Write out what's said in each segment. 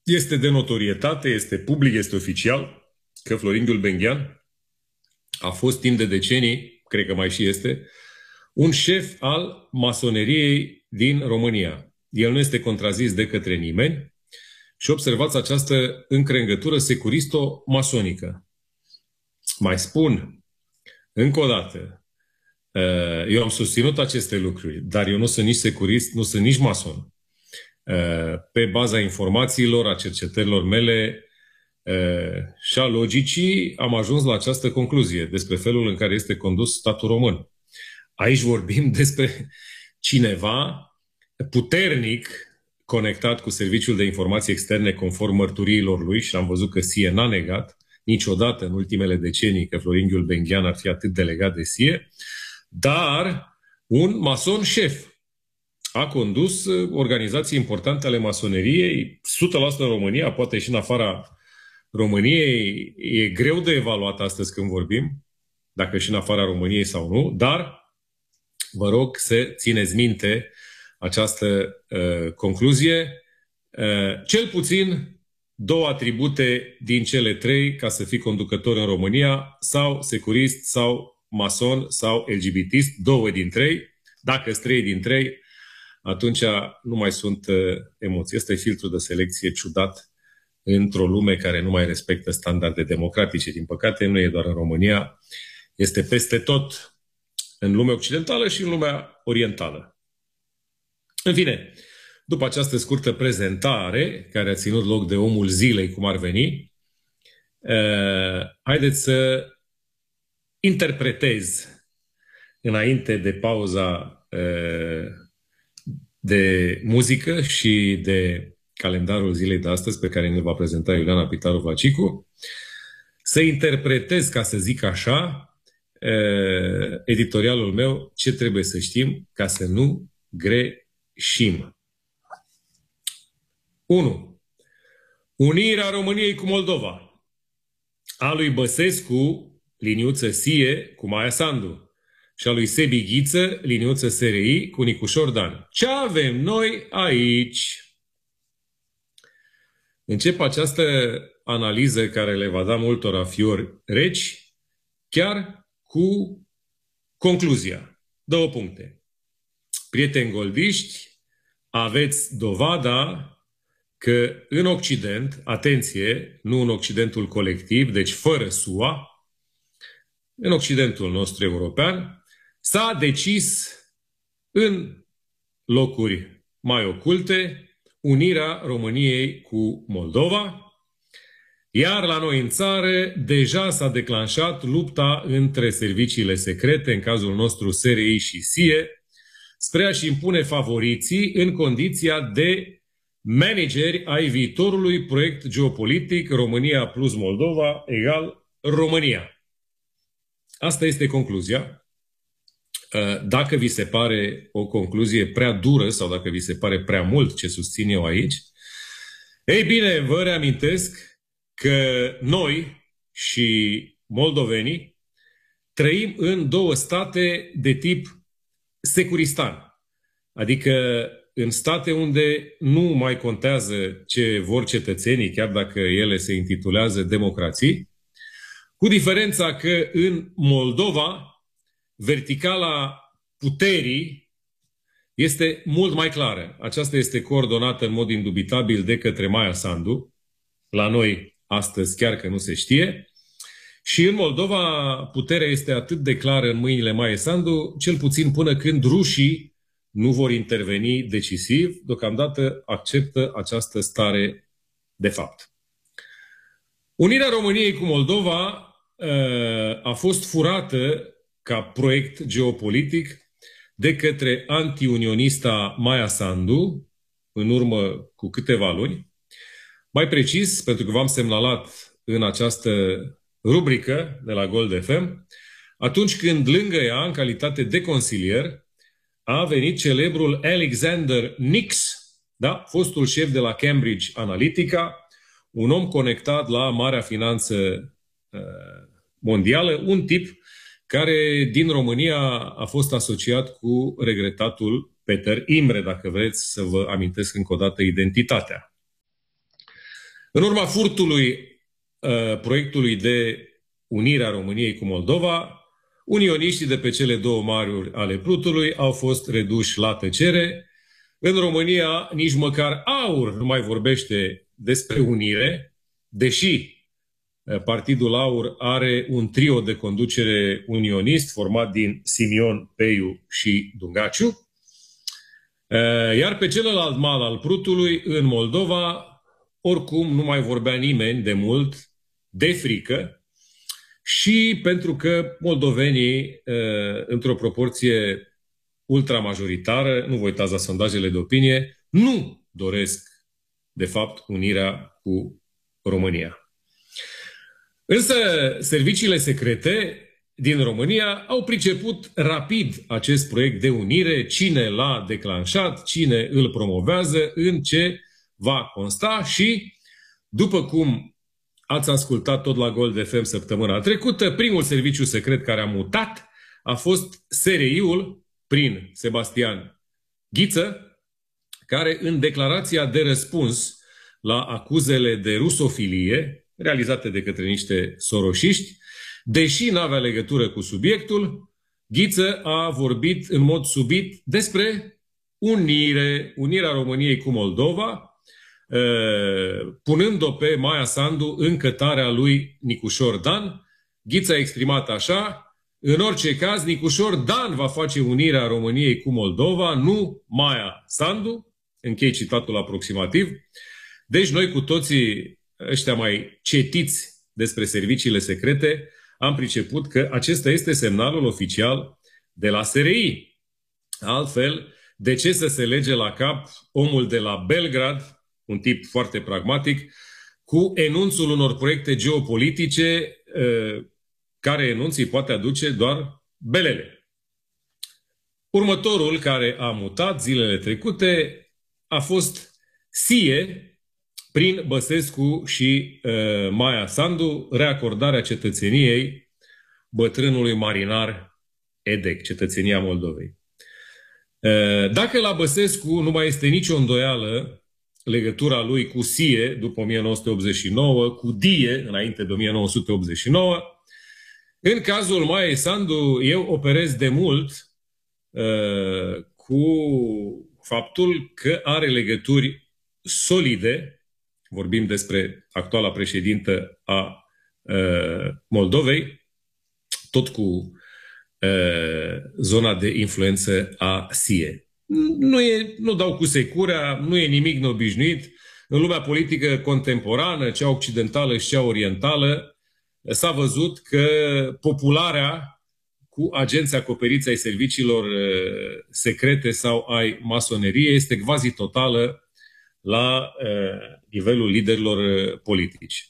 Este de notorietate, este public, este oficial că Florin Gulbenkian a fost timp de decenii, cred că mai și este, un șef al masoneriei din România. El nu este contrazis de către nimeni și observați această încrengătură securisto-masonică. Mai spun încă o dată, eu am susținut aceste lucruri, dar eu nu sunt nici securist, nu sunt nici mason. Pe baza informațiilor, a cercetărilor mele și a logicii, am ajuns la această concluzie despre felul în care este condus statul român. Aici vorbim despre cineva puternic conectat cu Serviciul de Informații Externe conform mărturiilor lui și am văzut că SIE n-a negat niciodată în ultimele decenii că Florin Gulbenkian ar fi atât de legat de SIE, dar un mason șef. A condus organizații importante ale masoneriei, 100% în România, poate și în afara României. E greu de evaluat astăzi când vorbim, dacă și în afara României sau nu, dar vă rog să țineți minte această concluzie. Cel puțin 2 atribute din cele 3 ca să fii conducător în România, sau securist, sau mason, sau LGBTist, 2 din 3. Dacă sunt 3 din 3, atunci nu mai sunt emoții. Este filtrul de selecție ciudat într-o lume care nu mai respectă standarde democratice. Din păcate, nu e doar în România, este peste tot în lumea occidentală și în lumea orientală. În fine, după această scurtă prezentare, care a ținut loc de omul zilei, cum ar veni, haideți să interpretez, înainte de pauza de muzică și de calendarul zilei de astăzi, pe care ne va prezenta Iuliana Pitaru-Vacicu, să interpretez, ca să zic așa, editorialul meu, ce trebuie să știm ca să nu greșim. 1. Unirea României cu Moldova. A lui Băsescu, liniuță SIE cu Maia Sandu. Și a lui Sebi Ghiță, liniuță SRI cu Nicușor Dan. Ce avem noi aici? Încep această analiză care le va da multora fiori reci, chiar cu concluzia. 2 puncte. Prieteni goldiști, aveți dovada că în Occident, atenție, nu în Occidentul colectiv, deci fără SUA, în Occidentul nostru european, s-a decis în locuri mai oculte unirea României cu Moldova, iar la noi în țară deja s-a declanșat lupta între serviciile secrete, în cazul nostru SRI și SIE, spre a-și impune favoriții în condiția de manageri ai viitorului proiect geopolitic România plus Moldova egal România. Asta este concluzia. Dacă vi se pare o concluzie prea dură sau dacă vi se pare prea mult ce susțin eu aici, ei bine, vă reamintesc că noi și moldovenii trăim în 2 state de tip securistan. Adică în state unde nu mai contează ce vor cetățenii, chiar dacă ele se intitulează democrații, cu diferența că în Moldova verticala puterii este mult mai clară. Aceasta este coordonată în mod indubitabil de către Maia Sandu. La noi astăzi chiar că nu se știe. Și în Moldova puterea este atât de clară în mâinile Maiei Sandu, cel puțin până când rușii nu vor interveni decisiv. Deocamdată acceptă această stare de fapt. Unirea României cu Moldova a fost furată ca proiect geopolitic de către antiunionista Maia Sandu în urmă cu câteva luni. Mai precis, pentru că v-am semnalat în această rubrică de la Gold FM, atunci când lângă ea, în calitate de consilier, a venit celebrul Alexander Nix, da? Fostul șef de la Cambridge Analytica, un om conectat la marea finanță mondială, un tip care din România a fost asociat cu regretatul Peter Imre, dacă vreți să vă amintesc încă o dată identitatea. În urma furtului proiectului de unire a României cu Moldova, unioniștii de pe cele două maluri ale Prutului au fost reduși la tăcere. În România nici măcar AUR nu mai vorbește despre unire, deși Partidul AUR are un trio de conducere unionist format din Simion, Peiu și Dungaciu. Iar pe celălalt mal al Prutului, în Moldova, oricum nu mai vorbea nimeni de mult de frică și pentru că moldovenii, într-o proporție ultramajoritară, nu vă uitați la sondajele de opinie, nu doresc, de fapt, unirea cu România. Însă, serviciile secrete din România au priceput rapid acest proiect de unire, cine l-a declanșat, cine îl promovează, în ce va consta și, după cum ați ascultat tot la Gold FM săptămâna trecută, primul serviciu secret care a mutat a fost SRI-ul prin Sebastian Ghiță, care în declarația de răspuns la acuzele de rusofilie realizate de către niște soroșiști, deși n-avea legătură cu subiectul, Ghiță a vorbit în mod subit despre unirea României cu Moldova, punând-o pe Maia Sandu în cătarea lui Nicușor Dan. Ghiță a exprimat așa: în orice caz, Nicușor Dan va face unirea României cu Moldova, nu Maia Sandu. Închei citatul aproximativ. Deci noi cu toții ăștia mai cetiți despre serviciile secrete am priceput că acesta este semnalul oficial de la SRI. Altfel, de ce să se lege la cap omul de la Belgrad, un tip foarte pragmatic, cu enunțul unor proiecte geopolitice care enunț îi poate aduce doar belele? Următorul care a mutat zilele trecute a fost SIE, prin Băsescu și Maia Sandu, reacordarea cetățeniei bătrânului marinar Edec, cetățenia Moldovei. Dacă la Băsescu nu mai este nicio îndoială legătura lui cu SIE după 1989, cu DIE înainte de 1989, în cazul Maiei Sandu eu operez de mult cu faptul că are legături solide. Vorbim despre actuala președintă a Moldovei, tot cu zona de influență a SIE. Nu dau cu securea, nu e nimic neobișnuit. În lumea politică contemporană, cea occidentală și cea orientală, s-a văzut că popularea cu agenții acoperiți ai serviciilor secrete sau ai masoneriei este quasi totală la nivelul liderilor politici.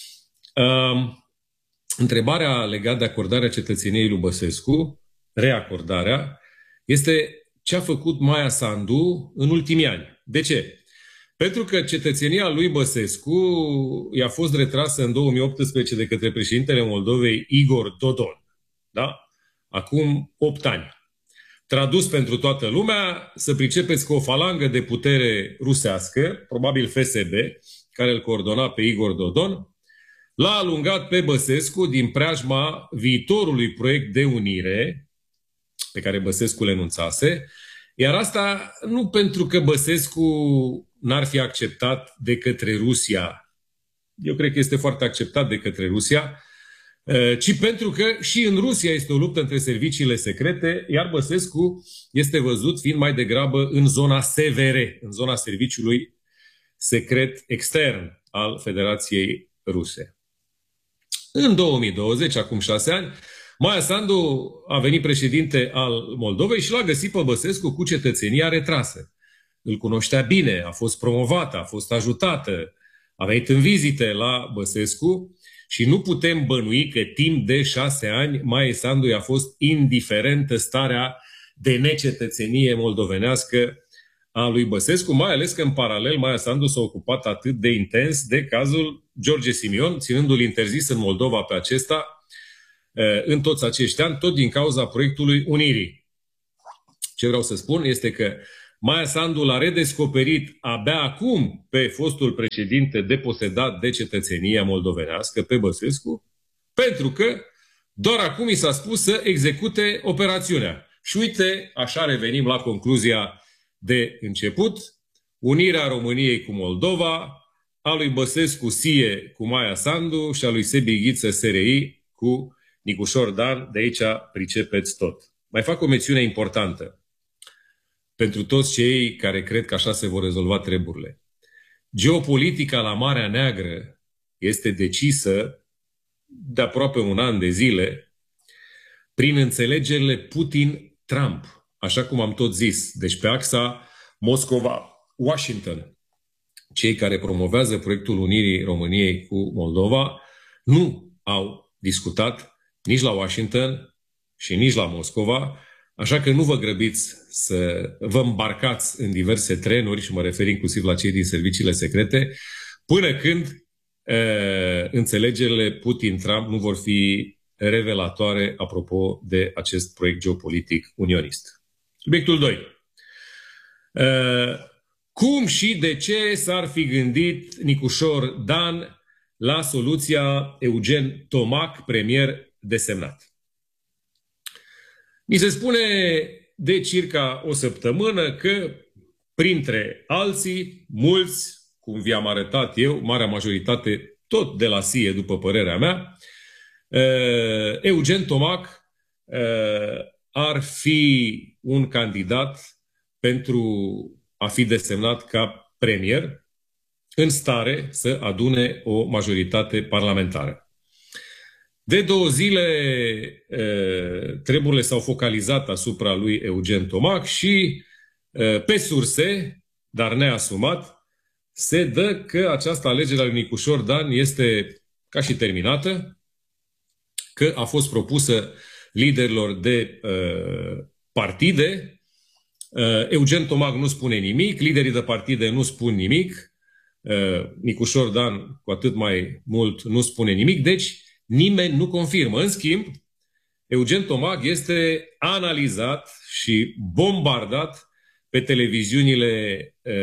Întrebarea legată de acordarea cetățeniei lui Băsescu, reacordarea, este ce a făcut Maia Sandu în ultimii ani. De ce? Pentru că cetățenia lui Băsescu i-a fost retrasă în 2018 de către președintele Moldovei Igor Dodon. Da? Acum 8 ani. Tradus pentru toată lumea, să pricepeți că o falangă de putere rusească, probabil FSB, care îl coordona pe Igor Dodon, l-a alungat pe Băsescu din preajma viitorului proiect de unire pe care Băsescu le enunțase, iar asta nu pentru că Băsescu n-ar fi acceptat de către Rusia, eu cred că este foarte acceptat de către Rusia, ci pentru că și în Rusia este o luptă între serviciile secrete, iar Băsescu este văzut fiind mai degrabă în zona SVR, în zona serviciului secret extern al Federației Ruse. În 2020, acum 6 ani, Maia Sandu a venit președinte al Moldovei și l-a găsit pe Băsescu cu cetățenia retrasă. Îl cunoștea bine, a fost promovată, a fost ajutată, a venit în vizite la Băsescu și nu putem bănui că timp de 6 ani Maia Sandu i-a fost indiferentă starea de necetățenie moldovenească a lui Băsescu, mai ales că în paralel Maia Sandu s-a ocupat atât de intens de cazul George Simion, ținându-l interzis în Moldova pe acesta în toți acești ani, tot din cauza proiectului Unirii. Ce vreau să spun este că Maia Sandu l-a redescoperit abia acum pe fostul președinte deposedat de cetățenia moldovenească, pe Băsescu, pentru că doar acum i s-a spus să execute operațiunea. Și uite, așa revenim la concluzia de început, unirea României cu Moldova, a lui Băsescu Sie cu Maia Sandu și a lui Sebi Ghiță SRI cu Nicușor Dan. De aici pricepeți tot. Mai fac o mențiune importantă pentru toți cei care cred că așa se vor rezolva treburile. Geopolitica la Marea Neagră este decisă de aproape un an de zile prin înțelegerile Putin-Trump, așa cum am tot zis. Deci pe axa Moscova-Washington. Cei care promovează proiectul unirii României cu Moldova nu au discutat nici la Washington și nici la Moscova, așa că nu vă grăbiți să vă îmbarcați în diverse trenuri, și mă refer inclusiv la cei din serviciile secrete, până când înțelegerile Putin-Trump nu vor fi revelatoare apropo de acest proiect geopolitic unionist. Subiectul 2. Cum și de ce s-ar fi gândit Nicușor Dan la soluția Eugen Tomac, premier desemnat? Mi se spune de circa o săptămână că, printre alții, mulți, cum vi-am arătat eu, marea majoritate tot de la SIE, după părerea mea, Eugen Tomac ar fi un candidat pentru a fi desemnat ca premier în stare să adune o majoritate parlamentară. De 2 zile treburile s-au focalizat asupra lui Eugen Tomac și pe surse, dar neasumat, se dă că această alegere a lui Nicușor Dan este ca și terminată, că a fost propusă liderilor de partide. Eugen Tomac nu spune nimic, liderii de partide nu spun nimic, Nicușor Dan cu atât mai mult nu spune nimic, deci nimeni nu confirmă. În schimb, Eugen Tomac este analizat și bombardat pe televiziunile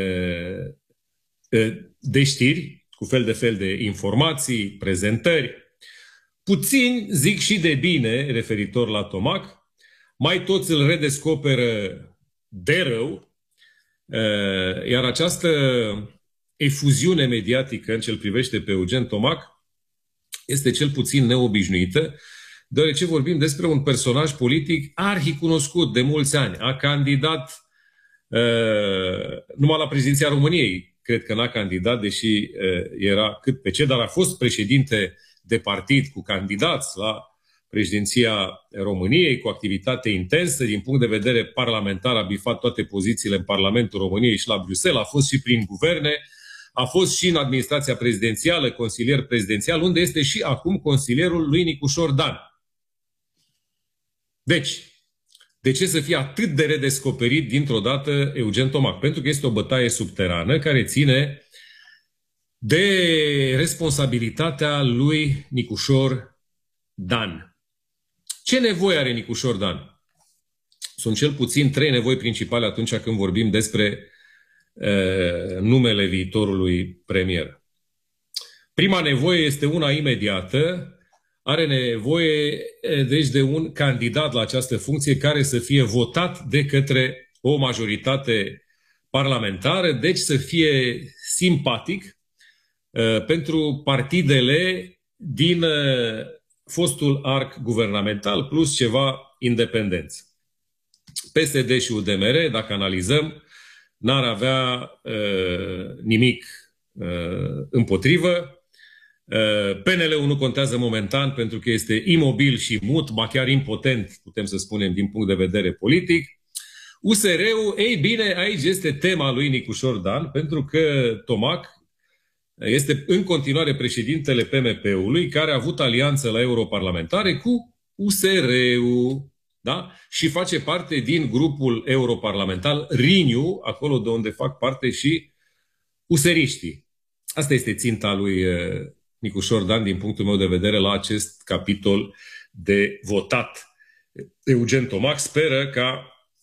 de știri, cu fel de fel de informații, prezentări. Puțini zic și de bine referitor la Tomac, mai toți îl redescoperă de rău, iar această efuziune mediatică în ce îl privește pe Eugen Tomac este cel puțin neobișnuită, deoarece vorbim despre un personaj politic arhicunoscut de mulți ani. A candidat numai la președinția României. Cred că n-a candidat, deși era cât pe ce, dar a fost președinte de partid cu candidați la președinția României, cu activitate intensă din punct de vedere parlamentar, a bifat toate pozițiile în Parlamentul României și la Bruxelles, a fost și prin guverne, a fost și în administrația prezidențială, consilier prezidențial, unde este și acum consilierul lui Nicușor Dan. Deci, de ce să fie atât de redescoperit dintr-o dată Eugen Tomac? Pentru că este o bătaie subterană care ține de responsabilitatea lui Nicușor Dan. Ce nevoie are Nicușor Dan? Sunt cel puțin 3 nevoi principale atunci când vorbim despre numele viitorului premier. Prima nevoie este una imediată. Are nevoie, deci, de un candidat la această funcție care să fie votat de către o majoritate parlamentară, deci să fie simpatic pentru partidele din fostul arc guvernamental, plus ceva independenți. PSD și UDMR, dacă analizăm, n-ar avea nimic împotrivă. PNL-ul nu contează momentan pentru că este imobil și mut, ba chiar impotent, putem să spunem, din punct de vedere politic. USR-ul, ei bine, aici este tema lui Nicușor Dan, pentru că Tomac este în continuare președintele PMP-ului, care a avut alianță la europarlamentare cu USR-ul, da? Și face parte din grupul europarlamentar Renew, acolo de unde fac parte și useriștii. Asta este ținta lui Nicușor Dan, din punctul meu de vedere, la acest capitol de votat. Eugen Tomac speră ca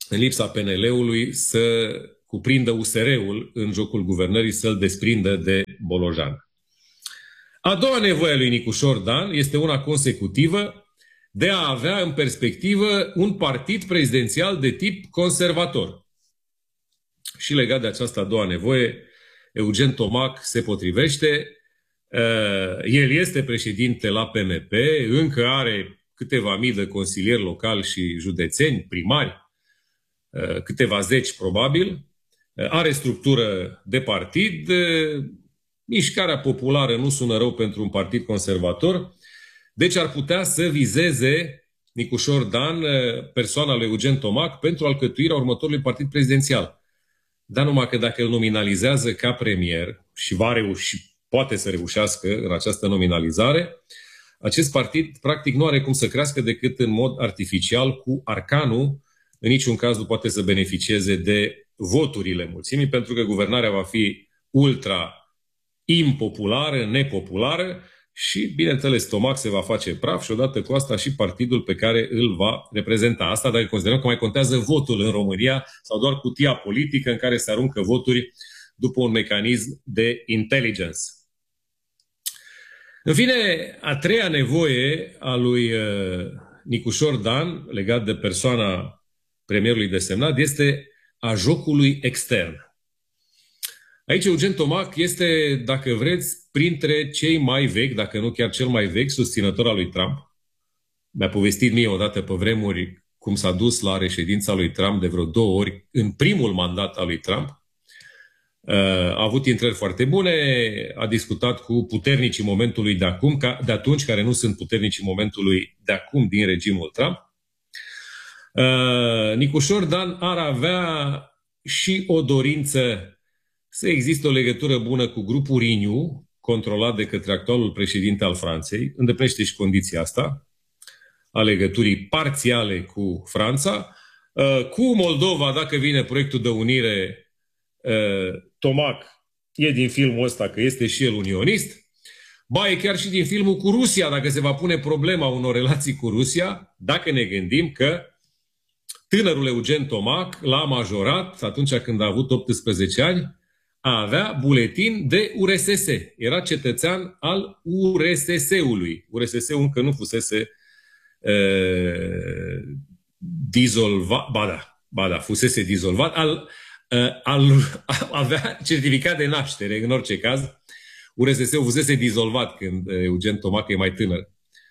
în lipsa PNL-ului, să cuprindă USR-ul în jocul guvernării, să-l desprindă de Bolojan. A doua nevoie a lui Nicușor Dan este una consecutivă, de a avea în perspectivă un partid prezidențial de tip conservator. Și legat de această a doua nevoie, Eugen Tomac se potrivește. El este președinte la PMP, încă are câteva mii de consilieri locali și județeni, primari, câteva zeci probabil, are structură de partid, mișcarea populară nu sună rău pentru un partid conservator, deci ar putea să vizeze Nicușor Dan persoana lui Eugen Tomac pentru alcătuirea următorului partid prezidențial. Dar numai că dacă îl nominalizează ca premier și va reuși, poate să reușească în această nominalizare, acest partid practic nu are cum să crească decât în mod artificial cu arcanul. În niciun caz nu poate să beneficieze de voturile mulțimii, pentru că guvernarea va fi ultra impopulară, nepopulară și, bineînțeles, Tomac se va face praf și odată cu asta și partidul pe care îl va reprezenta. Asta dacă considerăm că mai contează votul în România sau doar cutia politică în care se aruncă voturi după un mecanism de intelligence. În fine, a treia nevoie a lui Nicușor Dan, legat de persoana premierului desemnat, este a jocului extern. Aici Eugen Tomac este, dacă vreți, printre cei mai vechi, dacă nu chiar cel mai vechi, susținător al lui Trump. Mi-a povestit mie odată pe vremuri cum s-a dus la reședința lui Trump de vreo 2 ori în primul mandat al lui Trump. A avut intrări foarte bune, a discutat cu puternicii momentului de atunci, care nu sunt puternicii momentului de acum din regimul Trump. Nicușor Dan ar avea și o dorință să existe o legătură bună cu grupul Renew, controlat de către actualul președinte al Franței, îndeplinește și condiția asta, a legăturii parțiale cu Franța. Cu Moldova, dacă vine proiectul de unire, Tomac e din filmul ăsta, că este și el unionist. Ba, e chiar și din filmul cu Rusia, dacă se va pune problema unor relații cu Rusia, dacă ne gândim că tânărul Eugen Tomac l-a majorat atunci când a avut 18 ani, a avea buletin de URSS. Era cetățean al URSS-ului. URSS-ul încă nu fusese dizolvat. Ba da, fusese dizolvat. Avea certificat de naștere, în orice caz. URSS-ul fusese dizolvat când Eugen Tomac e mai tânăr.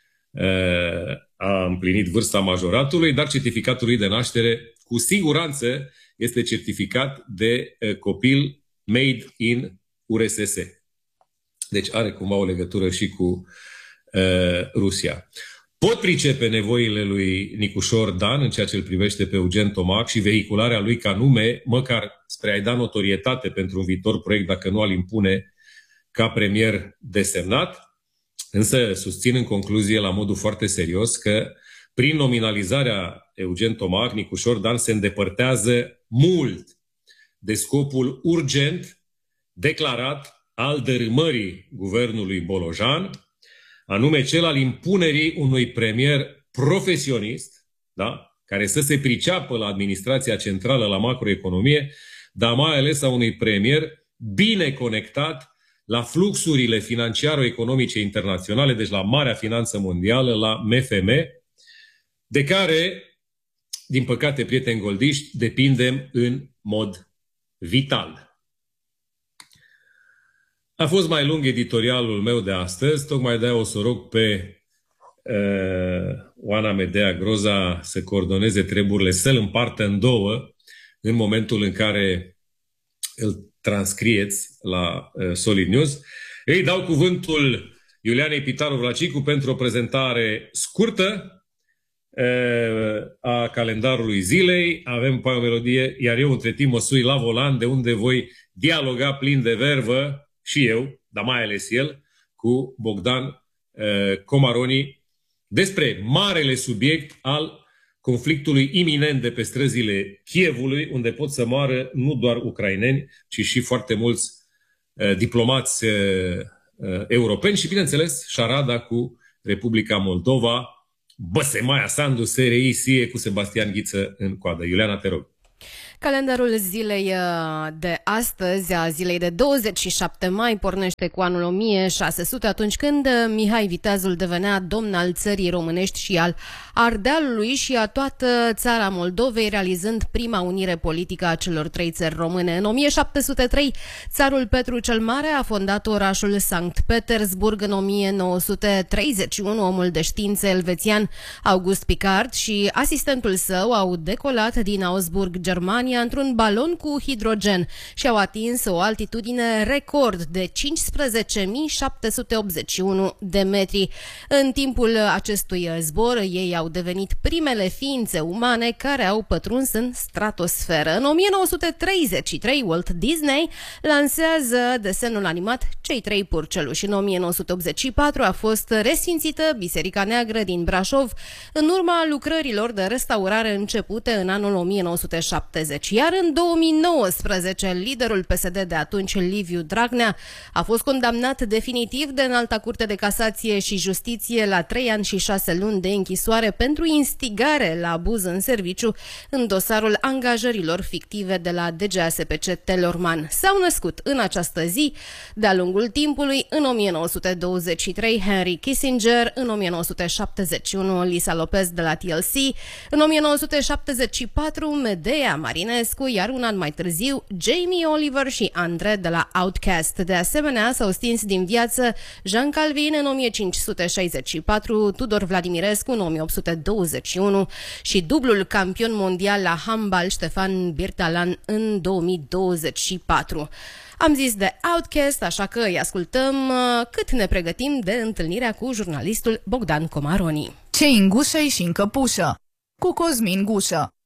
A împlinit vârsta majoratului, dar certificatul lui de naștere cu siguranță este certificat de copil made in URSS. Deci are cumva o legătură și cu Rusia. Pot pricepe nevoile lui Nicușor Dan în ceea ce îl privește pe Eugen Tomac și vehicularea lui ca nume, măcar spre a-i da notorietate pentru un viitor proiect, dacă nu al impune ca premier desemnat. Însă susțin în concluzie, la modul foarte serios, că prin nominalizarea Eugen Tomac, Nicușor Dan se îndepărtează mult de scopul urgent declarat al dărâmării guvernului Bolojan, anume cel al impunerii unui premier profesionist, da? Care să se priceapă la administrația centrală, la macroeconomie, dar mai ales a unui premier bine conectat la fluxurile financiaro-economice internaționale, deci la marea finanță mondială, la MFM, de care, din păcate, prieteni goldiști, depindem în mod vital. A fost mai lung editorialul meu de astăzi, tocmai de-aia o să rog pe Oana Medea Groza să coordoneze treburile, să-l împartă în două în momentul în care îl transcrieți la Solid News. Îi dau cuvântul Iulianei Pitaru Vlacicu pentru o prezentare scurtă a calendarului zilei. Avem pe o melodie, iar eu între timp mă sui la volan, de unde voi dialoga plin de vervă și eu, dar mai ales el, cu Bogdan Comaroni despre marele subiect al conflictului iminent de pe străzile Kievului, unde pot să moară nu doar ucraineni, ci și foarte mulți diplomați europeni și, bineînțeles, șarada cu Republica Moldova, Băsemaia Sandu, SRI, SIE cu Sebastian Ghiță în coadă. Iuliana, te rog. Calendarul zilei de astăzi, a zilei de 27 mai, pornește cu anul 1600, atunci când Mihai Viteazul devenea domn al țării românești și al Ardealului și a toată țara Moldovei, realizând prima unire politică a celor trei țări române. În 1703, țarul Petru cel Mare a fondat orașul Sankt Petersburg. În 1931, omul de științe elvețian August Picard și asistentul său au decolat din Augsburg, Germania, într-un balon cu hidrogen și au atins o altitudine record de 15.781 de metri. În timpul acestui zbor, ei au devenit primele ființe umane care au pătruns în stratosferă. În 1933, Walt Disney lansează desenul animat Cei trei purceluși. În 1984 a fost resfințită Biserica Neagră din Brașov în urma lucrărilor de restaurare începute în anul 1970. Iar în 2019, liderul PSD de atunci, Liviu Dragnea, a fost condamnat definitiv de Înalta Curte de Casație și Justiție la 3 ani și 6 luni de închisoare pentru instigare la abuz în serviciu în dosarul angajărilor fictive de la DGASPC Telorman. S-au născut în această zi, de-a lungul timpului, în 1923 Henry Kissinger, în 1971 Lisa Lopez de la TLC, în 1974 Medea Marinescu, iar un an mai târziu Jamie Oliver și Andre de la Outkast. De asemenea, s-au stins din viață Jean Calvin în 1564, Tudor Vladimirescu în 1821 și dublul campion mondial la handbal Ștefan Birtalan în 2024. Am zis de Outkast, așa că îi ascultăm cât ne pregătim de întâlnirea cu jurnalistul Bogdan Comaroni. Ce în gușă și în căpușă, cu Cosmin Gușă.